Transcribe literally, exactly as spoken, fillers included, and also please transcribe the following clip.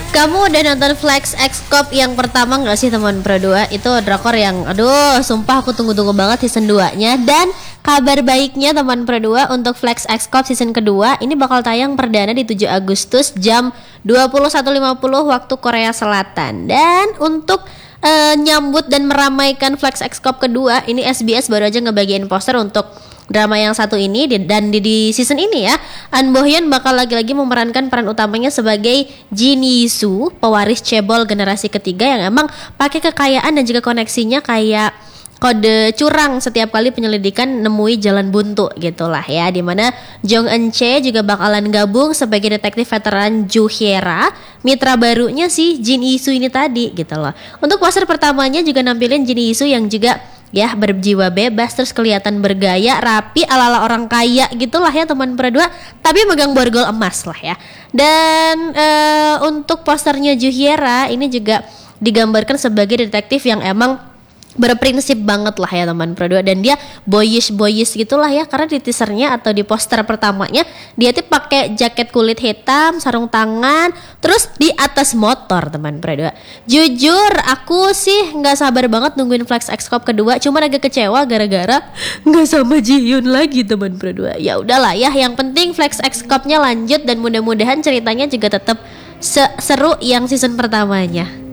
Kamu udah nonton Flex X Cop yang pertama gak sih teman Pro dua? Itu drakor yang aduh sumpah aku tunggu-tunggu banget season dua nya. Dan kabar baiknya teman Pro dua untuk Flex X Cop season kedua ini bakal tayang perdana di tujuh Agustus jam dua puluh satu lima puluh waktu Korea Selatan. Dan untuk uh, nyambut dan meramaikan Flex X Cop kedua, ini S B S baru aja ngebagiin poster untuk drama yang satu ini. Dan di, di season ini ya, An Bo Hyun bakal lagi-lagi memerankan peran utamanya sebagai Jin Yi-soo, pewaris cebol generasi ketiga yang emang pakai kekayaan dan juga koneksinya kayak kode curang setiap kali penyelidikan nemui jalan buntu gitulah ya. Dimana Jong Eun Chae juga bakalan gabung sebagai detektif veteran Ju Hyera, mitra barunya si Jin Yi-soo ini tadi gitu loh. Untuk poster pertamanya juga nampilin Jin Yi-soo yang juga ya berjiwa bebas, terus kelihatan bergaya, rapi, ala-ala orang kaya gitulah ya teman Pro dua, tapi megang borgol emas lah ya. Dan uh, untuk posternya Ju Hyera ini juga digambarkan sebagai detektif yang emang berprinsip banget lah ya teman Pro dua, dan dia boyish boyish gitulah ya, karena di teasernya atau di poster pertamanya dia tuh pakai jaket kulit hitam, sarung tangan, terus di atas motor teman Pro dua. Jujur aku sih nggak sabar banget nungguin Flex X Cop kedua, cuman agak kecewa gara-gara nggak sama Ji Hyun lagi teman Pro dua. Ya udahlah ya, yang penting Flex X Cop-nya lanjut dan mudah-mudahan ceritanya juga tetap seru yang season pertamanya.